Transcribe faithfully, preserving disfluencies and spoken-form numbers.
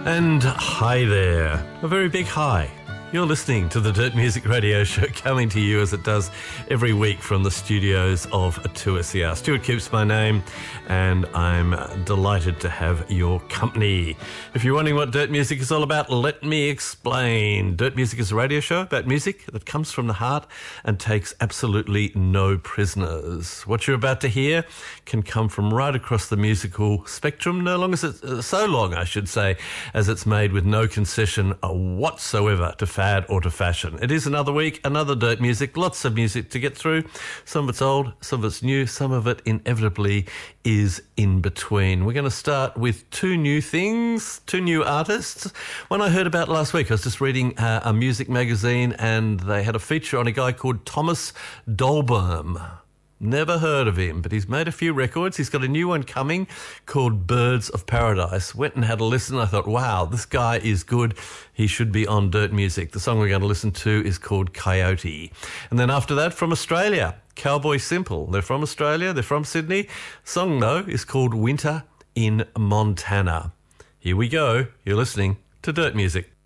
And hi there, a very big hi. You're listening to the Dirt Music Radio Show, coming to you as it does every week from the studios of two S E R. Stuart Keeps my name, and I'm delighted to have your company. If you're wondering what Dirt Music is all about, let me explain. Dirt Music is a radio show about music that comes from the heart and takes absolutely no prisoners. What you're about to hear can come from right across the musical spectrum, no longer so, so long, I should say, as it's made with no concession whatsoever to fad or to fashion. It is another week, another Dirt Music, lots of music to get through. Some of it's old, some of it's new, some of it inevitably is in between. We're going to start with two new things, two new artists. One I heard about last week, I was just reading uh, a music magazine and they had a feature on a guy called Thomas Dolbourn. Never heard of him, but he's made a few records. He's got a new one coming called Birds of Paradise. Went and had a listen. I thought, wow, this guy is good. He should be on Dirt Music. The song we're going to listen to is called Coyote. And then after that, from Australia, Cowboy Simple. They're from Australia. They're from Sydney. Song, though, is called Winter in Montana. Here we go. You're listening to Dirt Music.